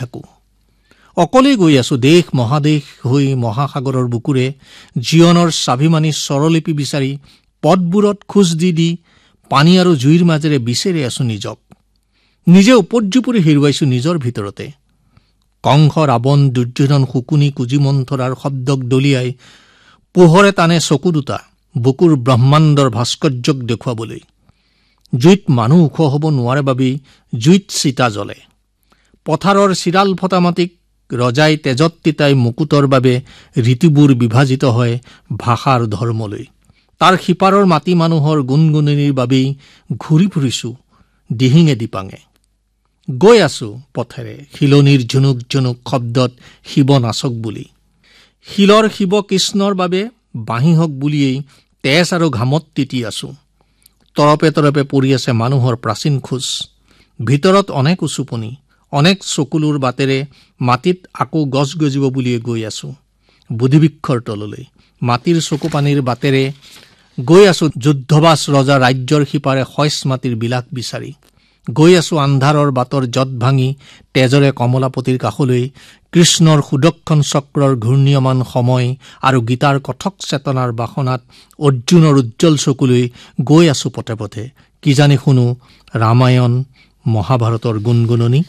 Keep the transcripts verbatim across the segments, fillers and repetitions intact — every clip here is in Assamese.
থাকোঁ। অকলেই গৈ আছোঁ দেশ মহাদেশ হৈ মহাসাগৰৰ বুকুৰে জীৱনৰ স্বাভিমানী স্বৰলিপি বিচাৰি পথবোৰত খোজ দি দি পানী আৰু জুইৰ মাজেৰে বিচাৰি আছোঁ নিজক। নিজে উপৰ্যুপৰি হেৰুৱাইছোঁ নিজৰ ভিতৰতে। কংস ৰাৱণ দুৰ্যোধন শকুনি কুজিমন্থৰাৰ শব্দক দলিয়াই পোহৰে টানে চকু দুটা বুকুৰ ব্ৰহ্মাণ্ডৰ ভাস্কৰ্যক দেখুৱাবলৈ। জুইত মানুহ ওখ হ'ব নোৱাৰে বাবেই জুইত চিতা জ্বলে। পথাৰৰ চিৰাল ফটা মাটিক ৰজাই তেজত তিতাই মুকুটৰ বাবে ঋতুবোৰ বিভাজিত হয় ভাষাৰ ধৰ্মলৈ। তাৰ সিপাৰৰ মাটি মানুহৰ গুণগুণনিৰ বাবেই ঘূৰি ফুৰিছোঁ দিহিঙে দিপাঙে। গৈ আছোঁ পথেৰে শিলনিৰ ঝুনুক ঝুনুক শব্দত শিৱ নাচক বুলি। শিলৰ শিৱ কৃষ্ণৰ বাবে বাঁহী হওক বুলিয়েই তেজ আৰু ঘামত তিতি আছোঁ। তৰপে তৰপে পৰি আছে মানুহৰ প্ৰাচীন খোজ। ভিতৰত অনেক উচুপনি, অনেক চকুলোৰ বাটেৰে মাটিত আকৌ গছ গজিব বুলিয়ে গৈ আছোঁ বুধিবৃক্ষৰ তললৈ। মাটিৰ চকুপানীৰ বাটেৰে গৈ আছোঁ যুদ্ধবাজ ৰজা ৰাজ্যৰ সিপাৰে শইচ মাটিৰ বিলাস বিচাৰি। গৈ আছোঁ আন্ধাৰৰ বাটৰ জট ভাঙি তেজৰে কমলাপতিৰ কাষলৈ। কৃষ্ণৰ সুদক্ষণ চক্ৰৰ ঘূৰ্ণীয়মান সময় আৰু গীতাৰ কথক চেতনাৰ বাসনাত অৰ্জুনৰ উজ্জ্বল চকুলৈ গৈ আছোঁ পথে পথে। কি জানি শুনো ৰামায়ণ মহাভাৰতৰ গুণগুণনি।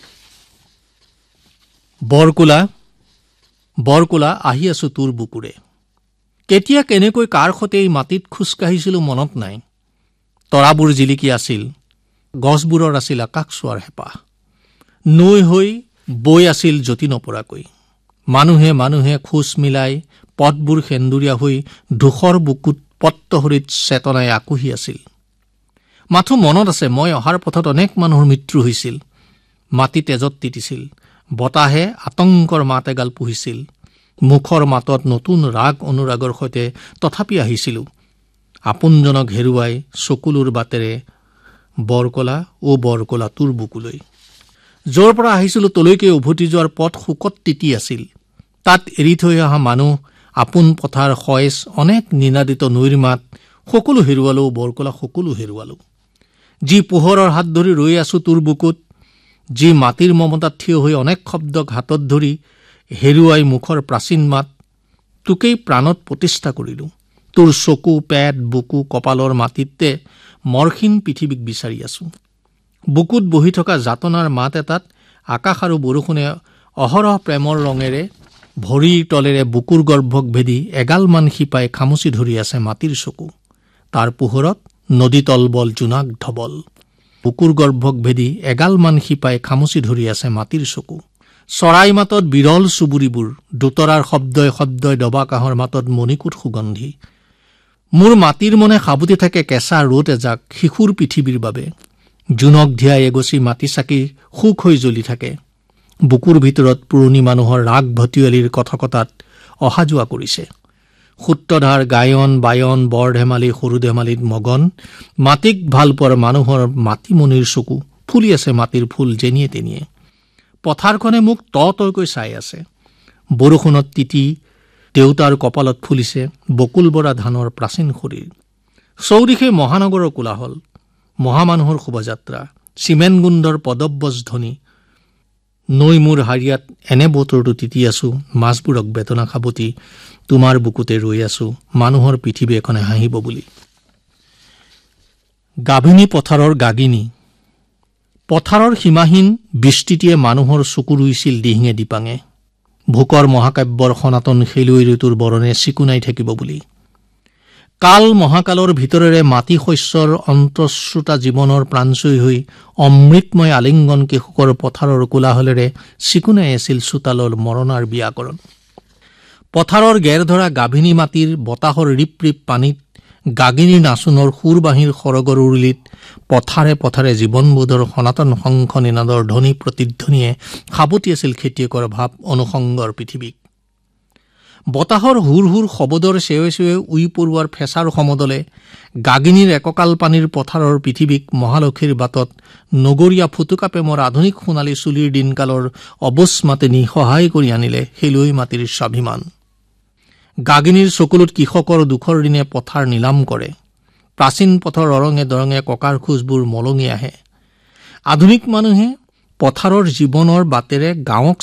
বৰকোলা বৰকোলা আহি আছোঁ তোৰ বুকুৰে। কেতিয়া কেনেকৈ কাৰ সতে এই মাটিত খোজকাঢ়িছিলোঁ মনত নাই। তৰাবোৰ জিলিকি আছিল, গছবোৰৰ আছিল আকাশ চোৱাৰ হেঁপাহ। নৈ হৈ বৈ আছিল যতি নপৰাকৈ। মানুহে মানুহে খোজ মিলাই পথবোৰ সেন্দুৰীয়া হৈ ধূসৰ বুকুত পট্টহৰিত চেতনাই আকুহি আছিল। মাথো মনত আছে মই অহাৰ পথত অনেক মানুহৰ মৃত্যু হৈছিল। মাটি তেজত তিতিছিল। বতাহে আতংকৰ মাত এগাল পুহিছিল। মুখৰ মাতত নতুন ৰাগ অনুৰাগৰ সৈতে তথাপি আহিছিলোঁ আপোনজনক হেৰুৱাই চকুলোৰ বাটেৰে বৰকলা ও বৰকলা তোৰ বুকুলৈ। য'ৰ পৰা আহিছিলোঁ তলৈকে উভতি যোৱাৰ পথ শোকত তিতি আছিল। তাত এৰি থৈ অহা মানুহ, আপোন পথাৰ শইচ, অনেক নিনাদিত নৈৰ মাত সকলো হেৰুৱালোঁ বৰকলা, সকলো হেৰুৱালোঁ। যি পোহৰৰ হাত ধৰি ৰৈ আছোঁ তোৰ বুকুত, যি মাটিৰ মমতাত থিয় হৈ অনেক শব্দক হাতত ধৰি হেৰুৱাই মুখৰ প্ৰাচীন মাত, তোকেই প্ৰাণত প্ৰতিষ্ঠা কৰিলোঁ। তোৰ চকু, পেট, বুকু, কপালৰ মাটিতে মৰহীন পৃথিৱীক বিচাৰি আছোঁ। বুকুত বহি থকা যাতনাৰ মাত এটাত আকাশ আৰু বৰষুণে অহৰহ প্ৰেমৰ ৰঙেৰে ভৰিৰ তলেৰে বুকুৰ গৰ্ভক ভেদি এগালমান শিপাই খামুচি ধৰি আছে মাটিৰ চকু। তাৰ পোহৰত নদী তলবল জোনাক ধবল। বুকুৰ গৰ্ভক ভেদি এগালমান শিপাই খামুচি ধৰি আছে মাটিৰ চকু। চৰাই মাতত বিৰল চুবুৰিবোৰ, দোতৰাৰ শব্দই শব্দই দবা কাঁহৰ মাতত মণিকূট সুগন্ধি। মোৰ মাটিৰ মনে সাবুতি থাকে কেঁচা ৰ'দ এজাক শিশুৰ পৃথিৱীৰ বাবে। জোনক ধিয়াই এগচি মাটি চাকি সুখ হৈ জ্বলি থাকে। বুকুৰ ভিতৰত পুৰণি মানুহৰ ৰাগ ভটিয়ালিৰ কথকতাত অহা যোৱা কৰিছে। সূত্ৰধাৰ গায়ন বায়ন বৰ ধেমালি সৰু ধেমালিত মগন। মাটিক ভাল পোৱাৰ মানুহৰ মাটিমনিৰ চকু ফুলি আছে মাটিৰ ফুল যেনিয়ে তেনিয়ে। পথাৰখনে মোক ত তকৈ চাই আছে। বৰষুণত তিতি দেউতাৰ কপালত ফুলিছে বকুল বৰা ধানৰ প্ৰাচীন শৰীৰ। চৌদিশে মহানগৰৰ কোলাহল, মহামানুহৰ শোভাযাত্ৰা, চিমেণ্ট গুণ্ডৰ পদব্বজ ধ্বনি। নৈ মোৰ হাৰিয়াত এনে বতৰটো তিতি আছোঁ, মাছবোৰক বেদনা সাবটি তোমাৰ বুকুতে ৰৈ আছোঁ মানুহৰ পৃথিৱী এখনে হাঁহিব বুলি। গাভিনী পথাৰৰ গাগিনী। পথাৰৰ সীমাহীন বিস্তৃতিয়ে মানুহৰ চকু ৰুইছিল দিহিঙে দিপাঙে। ভোকৰ মহাকাব্যৰ সনাতন খেলুৱৈ ঋতুৰ বৰণে চিকুনাই থাকিব বুলি। কাল মহাকালৰ ভিতৰেৰে মাটি শস্যৰ অন্তঃশ্ৰুতা জীৱনৰ প্ৰাণচৈ হৈ অমৃতময় আলিংগন কেশুকৰ পথাৰৰ কোলাহলেৰে চিকুনাই আছিল চোতালৰ মৰণাৰ ব্যাকৰণ। পথাৰৰ গেৰ ধৰা গাভিনী মাটিৰ বতাহৰ ৰিপ ৰিপ পানীত গাগিনীৰ নাচোনৰ সুৰবাঁহীৰ সৰগৰ উৰুলিত পথাৰে পথাৰে জীৱনবোধৰ সনাতন শংখ নিনাদৰ ধ্বনি প্ৰতিধ্বনিয়ে সাবটি আছিল খেতিয়কৰ ভাৱ অনুসংগৰ পৃথিৱীক। বতাহৰ হুৰ হুৰ শবদৰ চেৱে চেৱে উই পৰুৱাৰ ফেঁচাৰ সমদলে গাগিনীৰ এককাল পানীৰ পথাৰৰ পৃথিৱীক মহালক্ষীৰ বাটত নগৰীয়া ফুটুকা প্ৰেমৰ আধুনিক সোণালী চুলিৰ দিনকালৰ অবচ মাতে নিসহায় কৰি আনিলে খেলুৱৈ মাটিৰ স্বাভিমান। গাগিনীৰ চকুলোত কৃষকৰ দুখৰ দিনে পথাৰ নিলাম কৰে। প্ৰাচীন পথৰ অৰঙে দৰঙে ককাৰ খোজবোৰ মলঙি আহে। আধুনিক মানুহে পথাৰৰ জীৱনৰ বাটেৰে গাঁৱক